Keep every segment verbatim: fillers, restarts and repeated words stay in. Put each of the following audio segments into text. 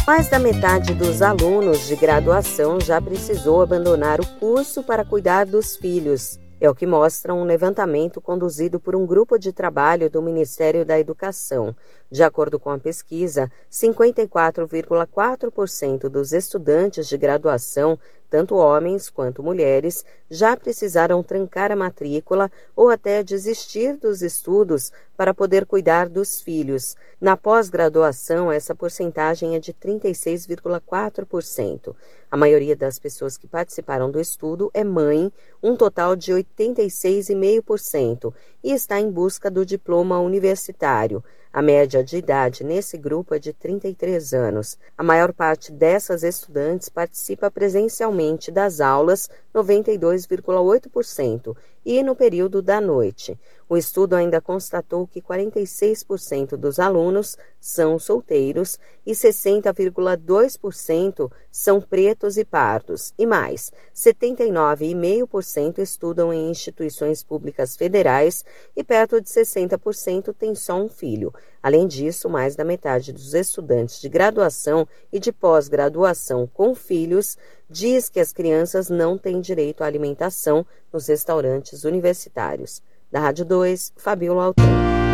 Mais da metade dos alunos de graduação já precisou abandonar o curso para cuidar dos filhos. É o que mostra um levantamento conduzido por um grupo de trabalho do Ministério da Educação. De acordo com a pesquisa, cinquenta e quatro vírgula quatro por cento dos estudantes de graduação, tanto homens quanto mulheres, já precisaram trancar a matrícula ou até desistir dos estudos para poder cuidar dos filhos. Na pós-graduação, essa porcentagem é de trinta e seis vírgula quatro por cento. A maioria das pessoas que participaram do estudo é mãe, um total de oitenta e seis vírgula cinco por cento, e está em busca do diploma universitário. A média de idade nesse grupo é de trinta e três anos. A maior parte dessas estudantes participa presencialmente das aulas, noventa e dois vírgula oito por cento, e no período da noite. O estudo ainda constatou que quarenta e seis por cento dos alunos são solteiros e sessenta vírgula dois por cento são pretos e pardos. E mais, setenta e nove vírgula cinco por cento estudam em instituições públicas federais e perto de sessenta por cento têm só um filho. Além disso, mais da metade dos estudantes de graduação e de pós-graduação com filhos diz que as crianças não têm direito à alimentação nos restaurantes universitários. Da Rádio dois, Fabiola Altran.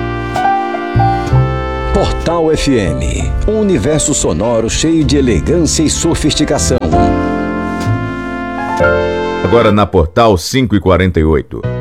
Portal F M, um universo sonoro cheio de elegância e sofisticação. Agora na Portal cinco e quarenta e oito.